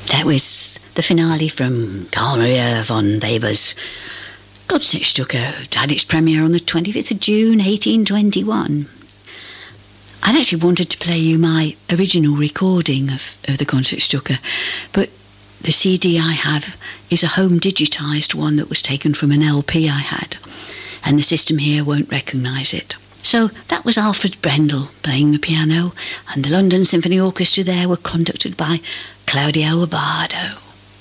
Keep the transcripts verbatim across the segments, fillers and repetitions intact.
That was the finale from Carl Maria von Weber's Goldschnittstucke. Had its premiere on the twenty-fifth of June, eighteen twenty-one. I'd actually wanted to play you my original recording of, of the Goldschnittstucke, but the C D I have is a home digitised one that was taken from an L P I had, and the system here won't recognise it. So that was Alfred Brendel playing the piano, and the London Symphony Orchestra there were conducted by Claudio Abbado.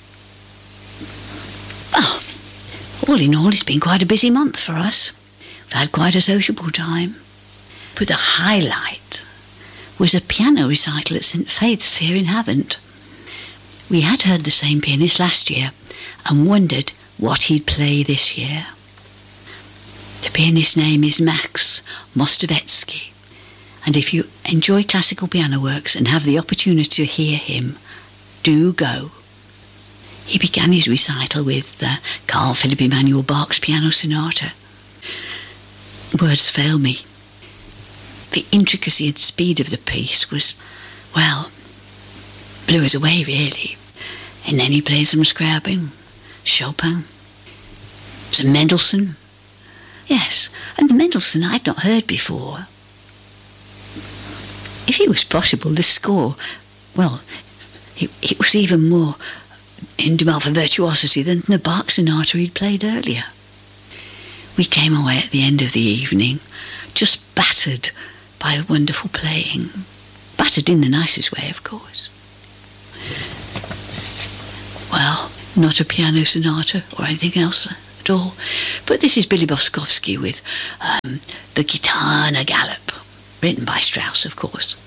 Oh, all in all, it's been quite a busy month for us. We've had quite a sociable time. But the highlight was a piano recital at Saint Faith's here in Havant. We had heard the same pianist last year and wondered what he'd play this year. The pianist's name is Max Mostovetski, and if you enjoy classical piano works and have the opportunity to hear him, do go. He began his recital with uh, Carl Philipp Emanuel Bach's Piano Sonata. Words fail me. The intricacy and speed of the piece was, well, blew us away really. And then he played some Scriabin, Chopin, some Mendelssohn. Yes, and the Mendelssohn I'd not heard before. If it was possible, the score, well, it, it was even more in demand for virtuosity than the Bach sonata he'd played earlier. We came away at the end of the evening just battered by wonderful playing. Battered in the nicest way, of course. Well, not a piano sonata or anything else at all. But this is Billy Boskovsky with um, the Gitana Galop, written by Strauss, of course.